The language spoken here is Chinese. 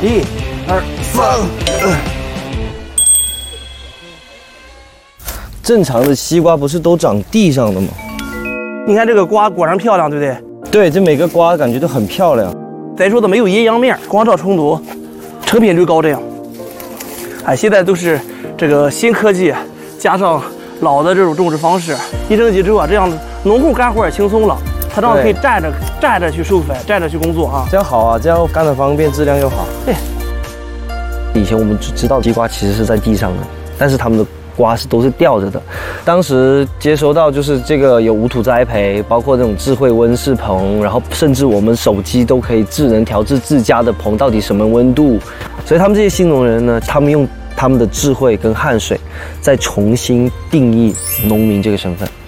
1、2、3。 正常的西瓜不是都长地上的吗？ 你看这个瓜果然漂亮，对不对？ 对，这每个瓜感觉都很漂亮。 再说的没有阴阳面，光照充足，成品率高。这样，哎，现在都是这个新科技加上老的这种种植方式，一升级之后啊，这样农户干活也轻松了。他这样可以站着去授粉，站着去工作啊， 这样好啊，这样干得方便，质量又好。 对。 以前我们只知道西瓜其实是在地上的，但是他们的瓜都是吊着的。当时接收到就是这个有无土栽培，包括这种智慧温室棚，然后甚至我们手机都可以智能调制自家的棚到底什么温度。所以他们这些新农人呢，他们用他们的智慧跟汗水，再重新定义农民这个身份。